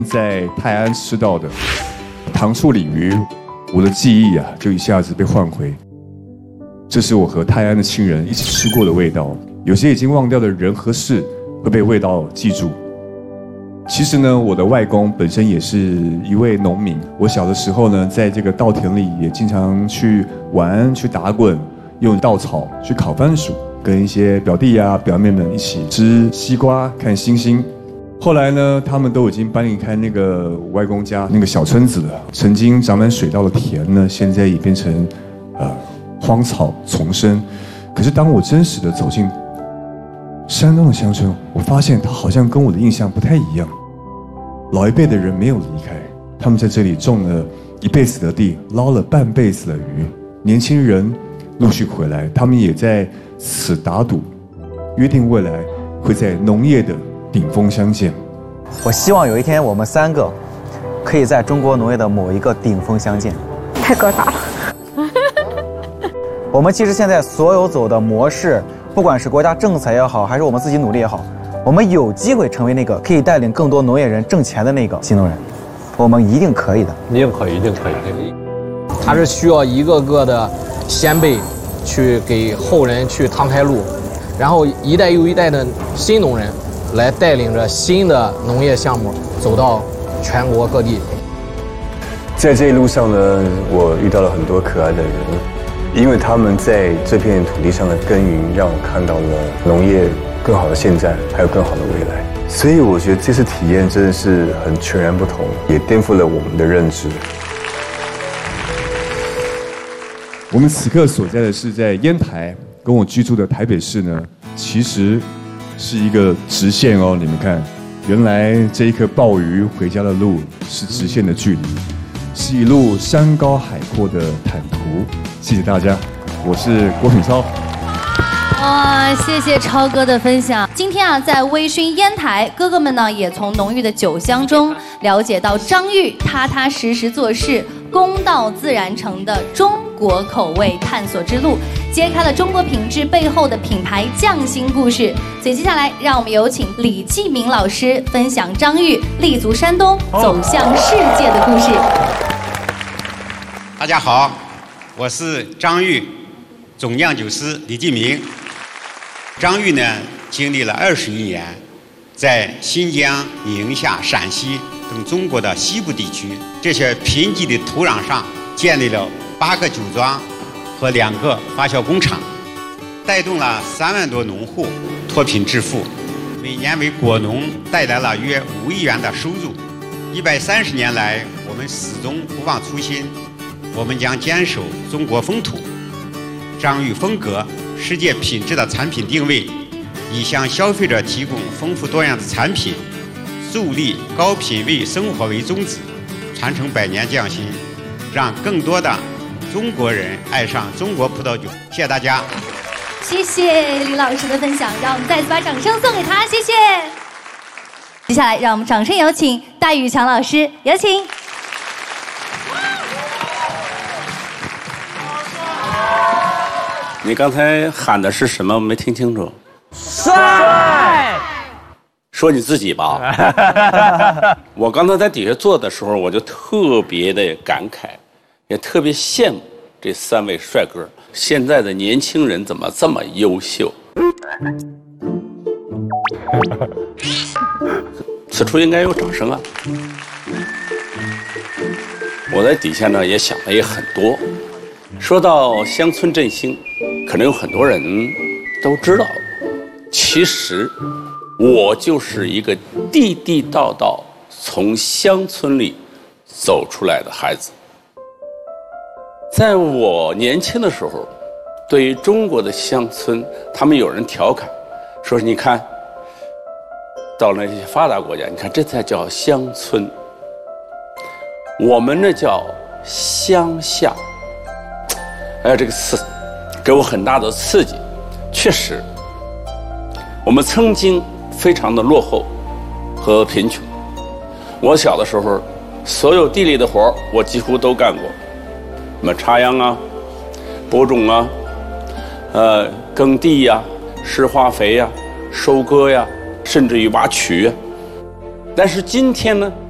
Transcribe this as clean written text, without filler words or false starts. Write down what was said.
在泰安吃到的糖醋鲤鱼，我的记忆啊就一下子被唤回。这是我和泰安的亲人一起吃过的味道，有些已经忘掉的人和事会被味道记住。其实呢，我的外公本身也是一位农民，我小的时候呢，在这个稻田里也经常去玩、去打滚，用稻草去烤番薯，跟一些表弟啊、表妹们一起吃西瓜、看星星。后来呢，他们都已经搬离开那个外公家那个小村子了。曾经长满水稻的田呢，现在也变成荒草丛生。可是当我真实的走进山东的乡村，我发现它好像跟我的印象不太一样。老一辈的人没有离开，他们在这里种了一辈子的地，捞了半辈子的鱼。年轻人陆续回来，他们也在此打赌，约定未来会在农业的顶峰相见。 我希望有一天我们3个可以在中国农业的某一个顶峰相见。 太高大了。 我们其实现在所有走的模式，不管是国家政策也好，还是我们自己努力也好，我们有机会成为那个可以带领更多农业人挣钱的那个新农人，我们一定可以的。 一定可以，一定可以。它是需要一个个的先辈去给后人去趟开路，然后一代又一代的新农人来带领着新的农业项目走到全国各地。 在这一路上呢，我遇到了很多可爱的人，因为他们在这片土地上的耕耘，让我看到了农业更好的现在，还有更好的未来。所以我觉得这次体验真的是很全然不同，也颠覆了我们的认知。 我们此刻所在的是在烟台，跟我居住的台北市呢，其实是一个直线哦。你们看，原来这一颗鲍鱼回家的路是直线的距离，是一路山高海阔的坦途。谢谢大家，我是郭品超。 哇，谢谢超哥的分享。今天啊，在微醺烟台，哥哥们呢也从浓郁的酒香中了解到张裕踏踏实实做事、公道自然成的中国口味探索之路，揭开了中国品质背后的品牌匠心故事。所以接下来，让我们有请李继明老师分享张裕立足山东、走向世界的故事。 大家好，我是张裕，总酿酒师李继明。张裕呢，经历了21年，在新疆、宁夏、陕西等中国的西部地区这些贫瘠的土壤上，建立了8个酒庄和2个发酵工厂，带动了3万多农户脱贫致富，每年为果农带来了约5亿元的收入。130年来，我们始终不忘初心，我们将坚守中国风土、张裕风格、世界品质的产品定位，以向消费者提供丰富多样的产品，树立高品位生活为宗旨，传承100年匠心，让更多的中国人爱上中国葡萄酒。谢谢大家。 谢谢李老师的分享，让我们再次把掌声送给他，谢谢。接下来，让我们掌声有请戴宇强老师，有请。 你刚才喊的是什么？我没听清楚。 帅！ 说你自己吧。我刚才在底下坐的时候，我就特别的感慨，也特别羡慕这3位帅哥。现在的年轻人怎么这么优秀？此处应该有掌声啊！我在底下呢也想的也很多。说到乡村振兴，可能有很多人都知道，其实我就是一个地地道道从乡村里走出来的孩子。在我年轻的时候，对于中国的乡村，他们有人调侃说，你看到了那些发达国家，你看这才叫乡村，我们那叫乡下。这个词给我很大的刺激。确实，我们曾经非常的落后和贫穷。我小的时候，所有地里的活我几乎都干过，什么插秧啊、播种啊、耕地呀、施化肥呀、收割呀，甚至于挖渠呀。但是今天呢，